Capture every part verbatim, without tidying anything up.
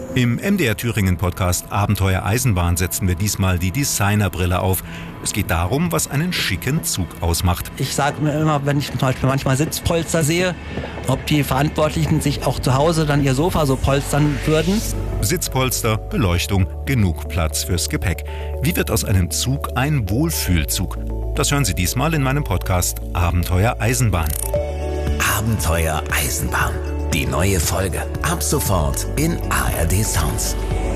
Im M D R Thüringen Podcast Abenteuer Eisenbahn setzen wir diesmal die Designerbrille auf. Es geht darum, was einen schicken Zug ausmacht. Ich sage mir immer, wenn ich zum Beispiel manchmal Sitzpolster sehe, ob die Verantwortlichen sich auch zu Hause dann ihr Sofa so polstern würden. Sitzpolster, Beleuchtung, genug Platz fürs Gepäck. Wie wird aus einem Zug ein Wohlfühlzug? Das hören Sie diesmal in meinem Podcast Abenteuer Eisenbahn. Abenteuer Eisenbahn. Die neue Folge ab sofort in A R D Sounds.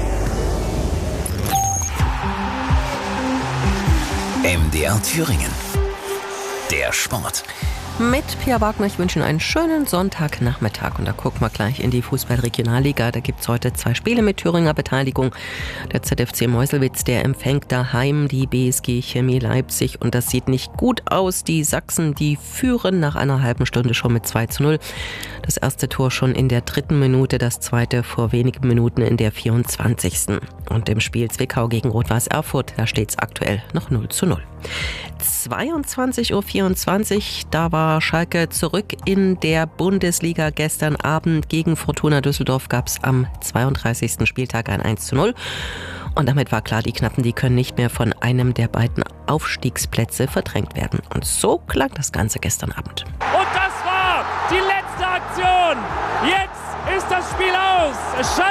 M D R Thüringen. Der Sport. Mit Pia Wagner, ich wünsche Ihnen einen schönen Sonntagnachmittag. Und da gucken wir gleich in die Fußball-Regionalliga. Da gibt es heute zwei Spiele mit Thüringer Beteiligung. Der Z F C Meuselwitz, der empfängt daheim die B S G Chemie Leipzig. Und das sieht nicht gut aus. Die Sachsen, die führen nach einer halben Stunde schon mit zwei zu null. Das erste Tor schon in der dritten Minute, das zweite vor wenigen Minuten in der vierundzwanzigsten Und im Spiel Zwickau gegen Rot-Weiß Erfurt, da steht es aktuell noch null zu null. zweiundzwanzig Uhr vierundzwanzig, da war Schalke zurück in der Bundesliga. Gestern Abend gegen Fortuna Düsseldorf gab es am zweiunddreißigsten Spieltag ein eins zu null. Und damit war klar, die Knappen, die können nicht mehr von einem der beiden Aufstiegsplätze verdrängt werden. Und so klang das Ganze gestern Abend. Und das war die letzte Aktion. Jetzt ist das Spiel aus. Schalke